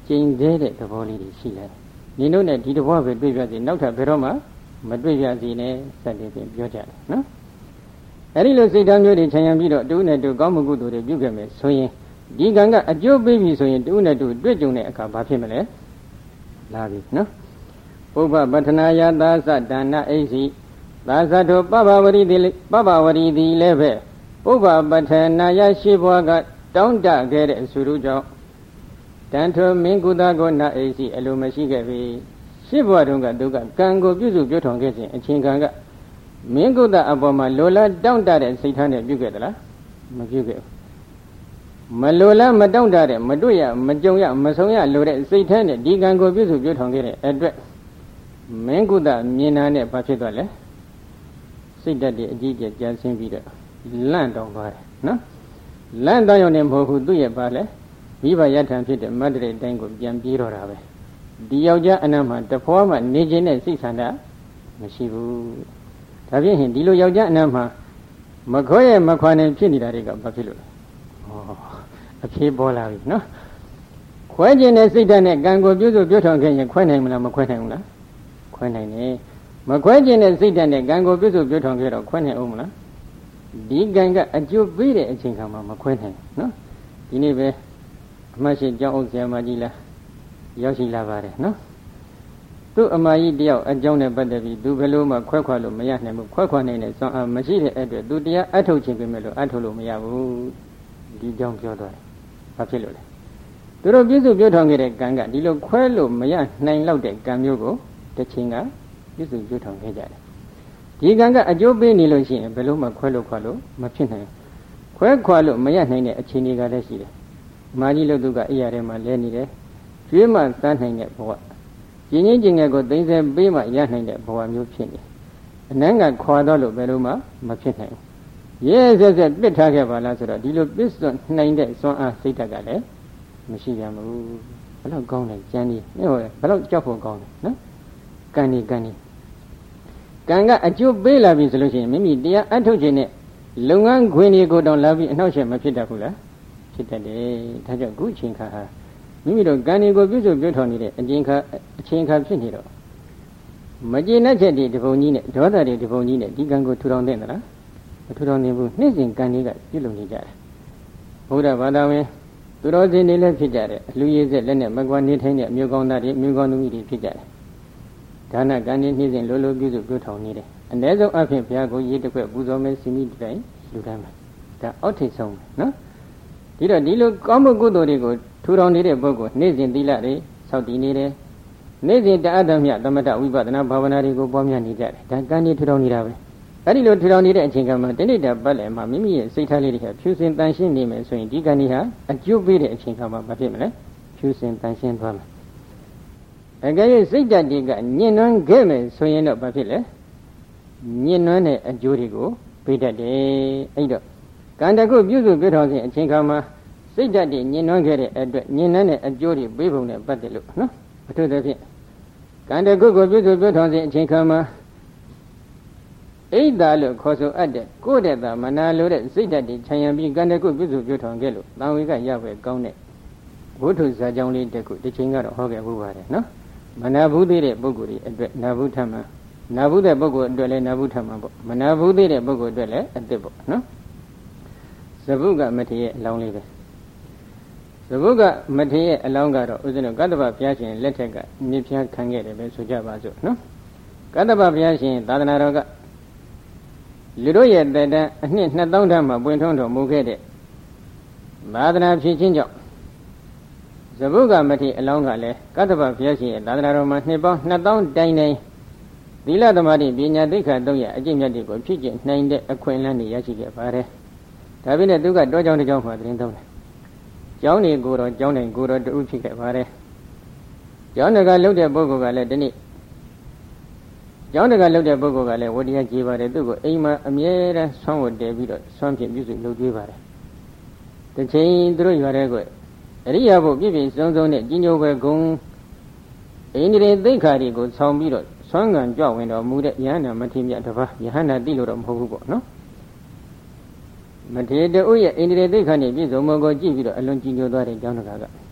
ကျိန်သေးတဲ့သဘောလေးတွေရှိလာတယ်နင်တို့နဲ့ဒီတဘောပဲတွေ့ပြစီနောက်ထပ်ဘယ်တော့မှမတွေ့ပြစီနဲ့စတဲ့ဖြင့်ပြောကြတယ်နော်အဲ့ဒီလိုစိတ်ဓာတ်မျိုးတွေခြံရံပြီးတော့တူနဲ့တူကောင်းမှုကုသိုလ်တွေပြုခဲ့မယ်ဆိုရင်ဒီကံကအကျိုးပေးပြီဆိုရင်တူနဲ့တူတွေ့ကြုံတဲ့အခါဘာဖြစ်မလဲလာပြီနော်ပုဗ္ဗပထနာယသာသဒါနအိစီသာသတောပပဝရီသည်လည်းပဲပုဗ္ဗပထနာယရှိဘွားကတောင်းတခဲ့တဲ့ဆိုလိုကြောင့်တန်ထောမင်းကုသကိုနာအိစီအလိုမရှိခဲ့ပြီရှိဘွားတုန်းကသူကကံကိုပြုစုပြုထောင်ခဲ့ခြင်းအချင်းကံကမင်းကုသအပေါ်မှာလိုလားတောင့်တတဲ့စိတ်ထားနဲ့ပြုခဲ့သလားမပြုခဲ့ဘူးမလိုလားမတောင့်တတဲ့မတွေ့ရမကြုံရမဆုံးရလိုတဲ့စိတ်ထားနဲ့ဒီကံကိုပြုစုပြုထောင်ခဲ့တဲ့အတွက်မင်းကုသမြင်နာနဲ့ဘာဖြစ်သွားလဲစိတ်ဓာတ်တွေအကြီးကျယ်ကျဆင်းပြီးတော့လန့်တောင်သွားတယ်နော်လန့်တောင်ရုံနဲ့မဟုတ်ဘူးသူ့ရဲ့ဘာလဲမိဘယထံဖြစ်တဲ့မတ္တရိအတိုင်းကိုပြန်ပြေးတော့တာပဲဒီယောက်ျားအနတ်မှာတဖွားမှနေခြင်းနဲ့စိတ်ဆန္ဒမရှိဘူးဒါဖြင့်ဒီလိုယောက်ျားအနတ်မှာမခွဲရမခွာနိုင်ဖြစ်နေတာတွေကဘာဖြစ်လို့လဲအဖြေပေါ်လာပြီနော်ခွဲခြင်းနဲ့စိတ်ဓာတ်နဲ့ကံကိုပြုစုပြုထောင်ခဲ့ရင်ခွဲနိုင်မလားမခွဲနိုင်ဘူးလားခွဲနိုင်တယ်မခွဲခြင်းနဲ့စိတ်ဓာတ်နဲ့ကံကိုပြုစုပြုထောင်ခဲ့တော့ခွဲနိုင်အောင်မလားဒီကံကအကျိုးပေးတဲ့အချိန်ခါမှာမခွဲနိုင်နော်ဒီနေ့ပဲအမှတ်ရှိကျောင်းအုပ်ဆရာမကြီးလားရောက်ရှိလာပါတယ်နော်သူ့အမကြီးတယောက်အကြောင်းနဲ့ပတ်သက်ပြီးသူဘယ်လိုမှခွဲခွာလို့မရနိုင်ဘူးခွဲခွာနိုင်တဲ့စွမ်းအားမရှိတဲ့အတွက်သူတရားအထုတ်ခြင်းပဲမဲ့လို့အထုတ်လို့မရဘူးဒီကြောင့်ပြောသွားတယ်ဘာဖြစ်လို့လဲသူတို့ပြည့်စုံပြုထောင်ခဲ့တဲ့ကံကဒီလိုခွဲလို့မရနိုင်လောက်တဲ့ကံမျိုးကိုတစ်ချိန်ကပြည့်စုံပြုထောင်ခဲ့ကြတယ်ဒီကံကအကျိုးပေးနေလို့ရှိရင်ဘယ်လိုမှခွဲလို့ခွာလို့မဖြစ်နိုင်ခွဲခွာလို့မရနိုင်တဲ့အခြေအနေကလည်းရှိတယ်အမကြီးလို့သူကအိယာထဲမှာလဲနေတယ်ကျွေးမှစမ်းနိုင်တဲ့ဘဝကျင်းကျင်ငယ်ကိုသိမ့်စေပေးမှရနိုင်တဲ့ဘဝမျိုးဖြစ်နေအနန်းကခွာတော့လို့ဘယ်လိုမှမဖြစ်နိုင်ဘူးရဲဆက်ဆက်ပစ်ထားခဲ့ပါလားဆိုတော့ဒီလိုပစ်စွန့်နိုင်တဲ့စွမ်းအားစိတ်ဓာတ်ကလည်းမရှိပြန်ဘူးဘယ်တော့ကောင်းလဲကြမ်းဒီဟုတ်ဘယ်တော့ကြောက်ဖို့ကောင်းလဲနော်ကံဒီကံကအကျိုးပေးလာပြီဆိုလို့ရှိရင်မိမိတရားအထုတ်ခြင်းနဲ့လုပ်ငန်းခွင်တွေကိုတောင်လာပြီးအနှောက်အယှက်မဖြစ်တတ်ဘူးလားဖြစ်တတ်တယ်ဒါကြောင့်ခုအချိန်ခါဟာမိမိတို့ကံတွေကိုပြုစုပြုထောင်နေတဲ့အချိန်ခါဖြစ်နေတော့မကျေနပ်ချက်တွေတပုံကြီးနဲ့ဒေါသတွေတပုံကြီးနဲ့ဒီကံကိုထူထောင်တဲ့သလားမထူထောင်နိုင်ဘူးနေ့စဉ်ကံတွေကပြုလုပ်နေကြတယ်ဘုရားဘာသာဝင်သူတော်စင်တွေလည်းဖြစ်ကြတယ်အလူရည်ဆက်လက်နဲ့မကွာနေထိုင်တဲ့အမျိုးကောင်းသားတွေအမျိုးကောင်းသမီးတွေဖြစ်ကြတယ်ဒါနကံတွေနေ့စဉ်လိုလိုပြုစုပြုထောင်နေတယ်အ ਨੇ ဆုံးအဖြစ်ဘုရားကိုရေးတစ်ခွက်ပူဇော်မယ်စီမီတိုင်းလူတိုင်းမှာဒါအောက်ထိပ်ဆုံးနော်ဒီတော့ဒီလိုကောင်းမှုကုသိုလ်တွေကိုထူထောင်နေတဲ့ပုဂ္ဂိုလ်နေ့စဉ်သီလတွေစောင့်တည်နေတယ်နေ့စဉ်တအတ္တမြသမထဝိပဿနာဘာဝနာတွေကိုပွားများနေကြတယ်ဒါကံကြီးထူထောင်နေတာပဲအဲ့ဒီလိုထူထောင်နေတဲ့အချိန်ကမှတဏိတပတ်လည်မှာမိမိရဲ့စိတ်ထားလေးတွေကဖြူစင်တန်ရှင်းနေမယ်ဆိုရင်ဒီကံကြီးဟာအကျိုးပေးတဲ့အချိန်ကမှမဖြစ်မလဲဖြူစင်တန်ရှင်းသွားမယ်အကယ်၍စိတ်ဓာတ်တွေကညှဉ်းနှွမ်းခဲ့မယ်ဆိုရင်တော့ဘာဖြစ်လဲညှဉ်းနှွမ်းတဲ့အကျိုးတွေကိုပေးတတ်တယ်အဲ့တော့ကံတခုပြုစုပြုထောင်ခြင်းအချိန်ခါမှာစိတ်ဓာတ်တွေညှဉ်းနှွမ်းခဲ့တဲ့အတွက်ညှဉ်းနှွမ်းတဲ့အကျိုးတွေပေးပုံနဲ့ပတ်သက်လို့နော်အထူးသဖြင့်ကံတခုကိုပြုစုပြုထောင်ခြင်းအချိန်ခါမှာဣဒ္ဓလို့ခေါ်ဆိုအပ်တဲ့ကိုယ်တဲ့သာမနာလိုတဲ့စိတ်ဓာတ်တွေခြံရံပြီးကံတခုပြုစုပြုထောင်ခဲ့လို့တန်ဝေကရပဲကောင်းတဲ့ဘုထုဇာကြောင့်လေးတစ်ခုတစ်ချိန်ကတော့ဟောခဲ့ဘူးပါတယ်နော်မနာဘူးသေးတဲ့ပုဂ္ဂိုလ်တွေအတွက်နာဘူးထမှန်နာဘူးတဲ့ပုဂ္ဂိုလ်အတွက်လည်းနာဘူးထမှန်ပေါ့မနာဘူးသေးတဲ့ပုဂ္ဂိုလ်အတွက်လည်းအသစ်ပေါ့နော်သဗုကမထေရရဲ့အလောင်းလေးပဲသဗုကမထေရရဲ့အလောင်းကတော့ဥစ္စနကတ္တဗဘုရားရှင်လက်ထက်ကမြစ်ဖျားခံခဲ့တယ်ပဲဆိုကြပါစို့နော်ကတ္တဗဘုရားရှင်သာသနာတော်ကလူတို့ရဲ့တန်အနှစ်2000တန်းမှာပွင့်ထွန်းတော်မူခဲ့တဲ့သာသနာဖြစ်ခြင်းကြောင့်သဗုကမထေရအလောင်းကလည်းကတ္တဗဘုရားရှင်ရဲ့သာသနာတော်မှာနှစ်ပေါင်း2000တိုင်တိုင်သီလသမာဓိပညာသိက္ခာ300အကျင့်မြတ်တွေကိုဖြစ်ကျင့်နိုင်တဲ့အခွင့်အလမ်းတွေရရှိခဲ့ပါတယ်ဒါပေမဲ့သူကတောကြောင်းတစ်ကြောင်းမှာသတင်းသုံးတယ်ကျောင်းတွေကိုတော့ကျောင်းတိုင်းကိုတော့တူဖြစ်ခဲ့ပါတယ်ကျောင်းတကလှုပ်တဲ့ပုဂ္ဂိုလ်ကလည်းဒီနေ့ကျောင်းတကလှုပ်တဲ့ပုဂ္ဂိုလ်ကလည်းဝတရားကြီးပါတယ်သူ့ကိုအိမ်မှာအမြဲတမ်းဆွမ်းဝတ်တည်ပြီးတော့ဆွမ်းဖြင့်ပြုစုလုပ်ကြွေးပါတယ်တစ်ချိန်သူတို့ရွာတဲ့ကအရိယာဘုပြည့်ပြည့်စုံစုံနဲ့ကြီးညိုပဲဂုံအိန္ဒြေသိက္ခာတွေကိုဆောင်ပြီးတော့ဆွမ်းကံကြွဝင်တော်မူတဲ့ယဟန္တာမထေရမြတ်တစ်ပါးယဟန္တာတိလို့တော့မဟုတ်ဘူးပေါ့နော်မထေရတူရဲ့အိန္ဒြေသိက္ခာနဲ့ပြည့်စုံမှုကိုကြည့်ပြီးတော့အလွန်ကြီးညိုသွားတဲ့ကျောင်းတက